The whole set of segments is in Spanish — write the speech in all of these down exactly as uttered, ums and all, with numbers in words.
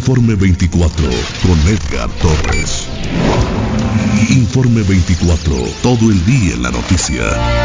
Informe veinticuatro con Edgar Torres. Informe veinticuatro, todo el día en la noticia.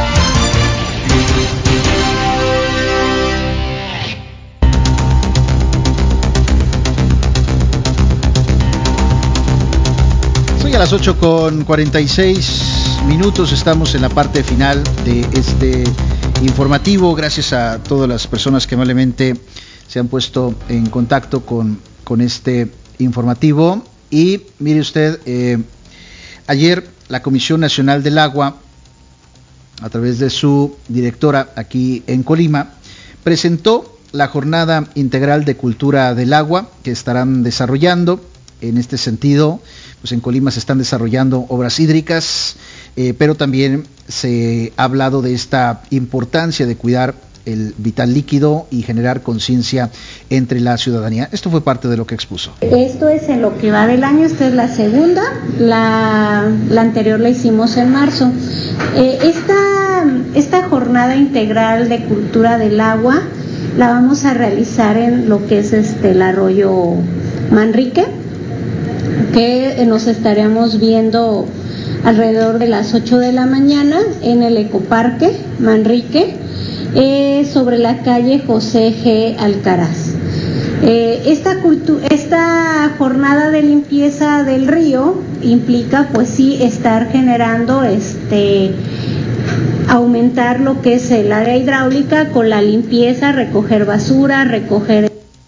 Soy a las ocho con cuarenta y seis minutos, estamos en la parte final de este informativo. Gracias a todas las personas que amablemente se han puesto en contacto con, con este informativo. Y mire usted, eh, ayer la Comisión Nacional del Agua, a través de su directora aquí en Colima, presentó la Jornada Integral de Cultura del Agua que estarán desarrollando. En este sentido, pues en Colima se están desarrollando obras hídricas, eh, pero también se ha hablado de esta importancia de cuidar el vital líquido y generar conciencia entre la ciudadanía. Esto fue parte de lo que expuso. Esto es en lo que va del año, esta es la segunda, la, la anterior la hicimos en marzo. Eh, esta, esta jornada integral de cultura del agua la vamos a realizar en lo que es este el arroyo Manrique, que nos estaremos viendo alrededor de las ocho de la mañana en el Ecoparque Manrique, eh, sobre la calle José G. Alcaraz. Eh, esta, cultu- esta jornada de limpieza del río implica, pues sí, estar generando, este, aumentar lo que es el área hidráulica con la limpieza, recoger basura, recoger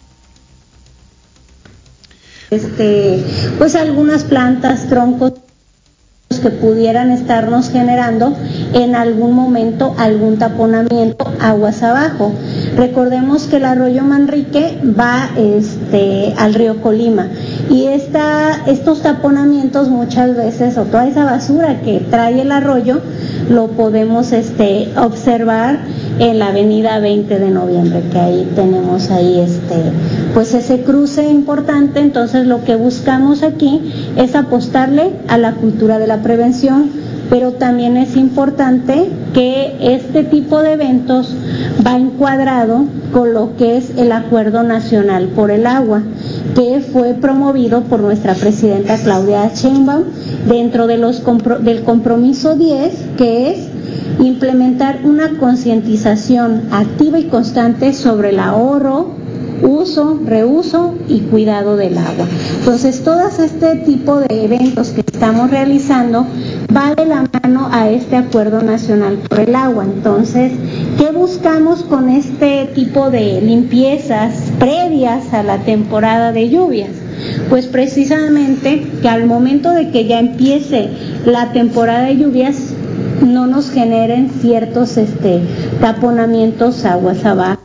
este, pues algunas plantas, troncos que pudieran estarnos generando en algún momento algún taponamiento aguas abajo. Recordemos que el arroyo Manrique va este, al río Colima y esta, estos taponamientos muchas veces, o toda esa basura que trae el arroyo, lo podemos este, observar en la avenida veinte de noviembre, que ahí tenemos ahí este, pues ese cruce importante. Entonces lo que buscamos aquí es apostarle a la cultura de la prevención, pero también es importante que este tipo de eventos va encuadrado con lo que es el Acuerdo Nacional por el Agua, que fue promovido por nuestra presidenta Claudia Sheinbaum dentro de los compro- del compromiso diez, que es implementar una concientización activa y constante sobre el ahorro, uso, reuso y cuidado del agua. Entonces, todo este tipo de eventos que estamos realizando va de la mano a este Acuerdo Nacional por el Agua. Entonces, ¿qué buscamos con este tipo de limpiezas previas a la temporada de lluvias? Pues precisamente que al momento de que ya empiece la temporada de lluvias no nos generen ciertos este, taponamientos aguas abajo.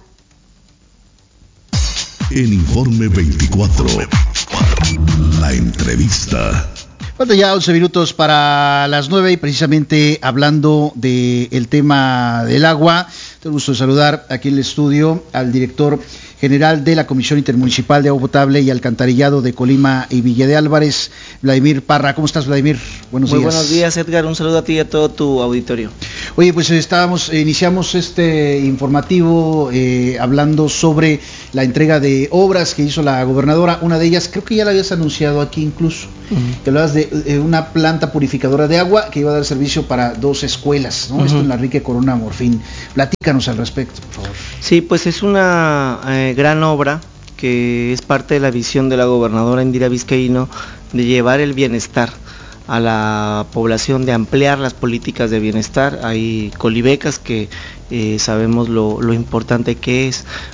En Informe veinticuatro, la entrevista. Bueno, ya once minutos para las nueve y precisamente hablando del tema del agua, tengo el gusto de saludar aquí en el estudio al director general de la Comisión Intermunicipal de Agua Potable y Alcantarillado de Colima y Villa de Álvarez, Vladimir Parra. ¿Cómo estás, Vladimir? Buenos Muy días. Buenos días, Edgar. Un saludo a ti y a todo tu auditorio. Oye, pues estábamos, iniciamos este informativo eh, hablando sobre la entrega de obras que hizo la gobernadora. Una de ellas, creo que ya la habías anunciado aquí incluso, uh-huh. que hablabas de eh, una planta purificadora de agua que iba a dar servicio para dos escuelas, ¿no? Uh-huh. Esto en la Enrique Corona Morfín. Platícanos al respecto, por favor. Sí, pues es una eh, gran obra que es parte de la visión de la gobernadora Indira Vizcaíno de llevar el bienestar a la población, de ampliar las políticas de bienestar. Hay colibecas que eh, sabemos lo, lo importante que es